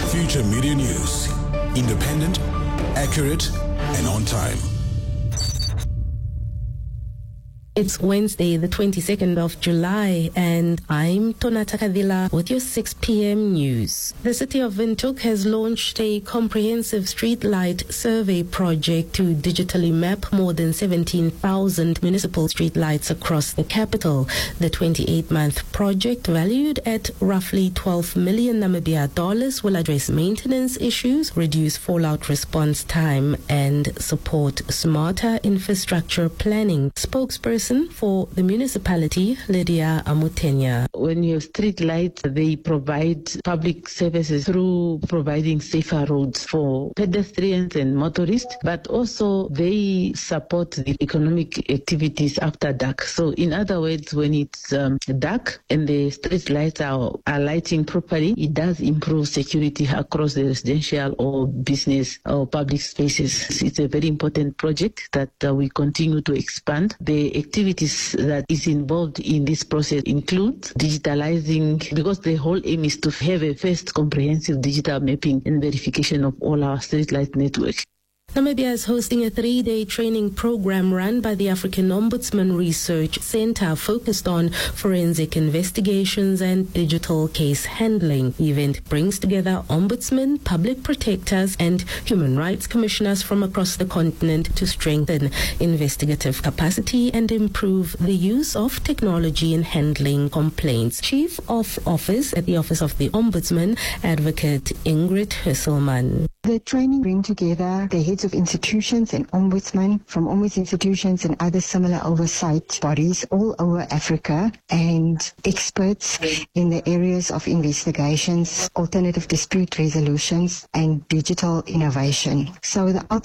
Future Media News. Independent, accurate, and on time. It's Wednesday, the 22nd of July, and I'm Tonata Kadila with your 6 p.m. news. The city of Windhoek has launched a comprehensive streetlight survey project to digitally map more than 17,000 municipal streetlights across the capital. The 28-month project, valued at roughly 12 million Namibia dollars, will address maintenance issues, reduce fallout response time, and support smarter infrastructure planning. Spokesperson for the municipality, Lydia Amutenya. When you have street lights, they provide public services through providing safer roads for pedestrians and motorists, but also they support the economic activities after dark. So in other words, when it's dark and the street lights are lighting properly, it does improve security across the residential or business or public spaces. It's a very important project that we continue to expand. The activities that is involved in this process include digitalizing, because the whole aim is to have a first comprehensive digital mapping and verification of all our streetlight network. Namibia is hosting a 3-day training program run by the African Ombudsman Research Center focused on forensic investigations and digital case handling. The event brings together ombudsmen, public protectors, and human rights commissioners from across the continent to strengthen investigative capacity and improve the use of technology in handling complaints. Chief of Office at the Office of the Ombudsman, Advocate Ingrid Husselman. The training brings together the heads of institutions and ombudsmen from ombuds institutions and other similar oversight bodies all over Africa, and experts in the areas of investigations, alternative dispute resolutions, and digital innovation. So the